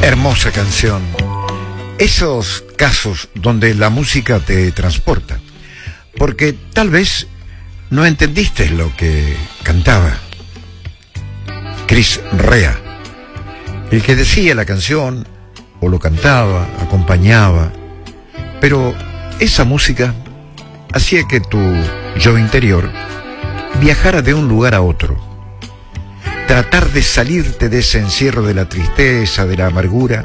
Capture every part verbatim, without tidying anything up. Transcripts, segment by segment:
Hermosa canción. Esos casos donde la música te transporta, porque tal vez no entendiste lo que cantaba Chris Rea, el que decía la canción o lo cantaba, acompañaba, pero esa música hacía que tu yo interior viajara de un lugar a otro. Tratar de salirte de ese encierro de la tristeza, de la amargura,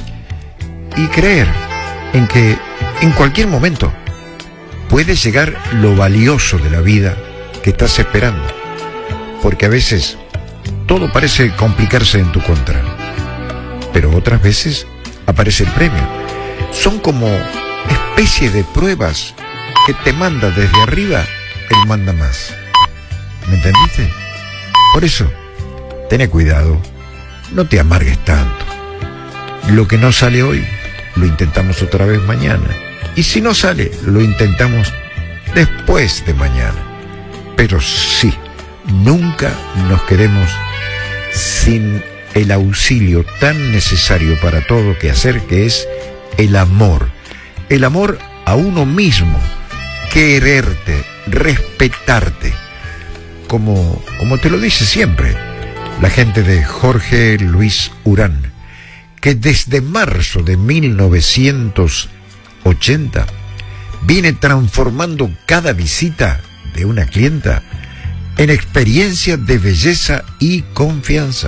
y creer en que en cualquier momento puede llegar lo valioso de la vida que estás esperando, porque a veces todo parece complicarse en tu contra, pero otras veces aparece el premio. Son como especies de pruebas que te manda desde arriba el manda más. ¿Me entendiste? Por eso, ten cuidado, no te amargues tanto. Lo que no sale hoy, lo intentamos otra vez mañana. Y si no sale, lo intentamos después de mañana. Pero sí, nunca nos quedemos sin el auxilio tan necesario para todo que hacer, que es el amor. El amor a uno mismo, quererte, respetarte, como, como te lo dice siempre la gente de Jorge Luis Urán, que desde marzo de mil novecientos ochenta viene transformando cada visita de una clienta en experiencia de belleza y confianza.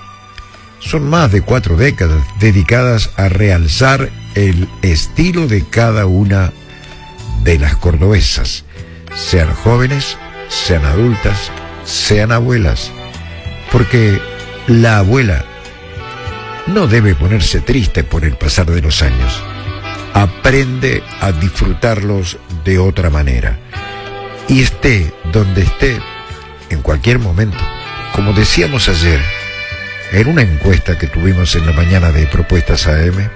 Son más de cuatro décadas dedicadas a realzar el estilo de cada una de las cordobesas, sean jóvenes, sean adultas, sean abuelas, porque la abuela no debe ponerse triste por el pasar de los años. Aprende a disfrutarlos de otra manera. Y esté donde esté, en cualquier momento, como decíamos ayer, en una encuesta que tuvimos en la mañana de Propuestas A M,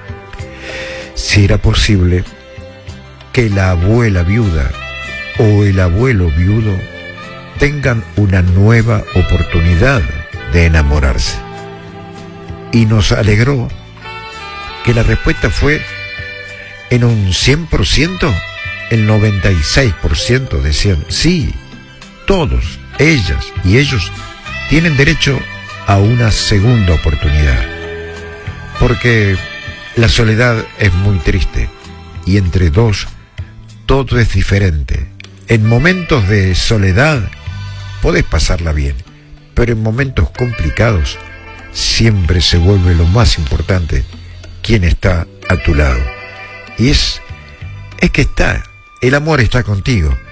si era posible que la abuela viuda o el abuelo viudo tengan una nueva oportunidad de enamorarse. Y nos alegró que la respuesta fue en un cien por ciento, el noventa y seis por ciento decían sí, todos, ellas y ellos tienen derecho a una segunda oportunidad, porque la soledad es muy triste y entre dos todo es diferente. En momentos de soledad podés pasarla bien, pero en momentos complicados siempre se vuelve lo más importante quién está a tu lado. Y es, es que está, el amor está contigo.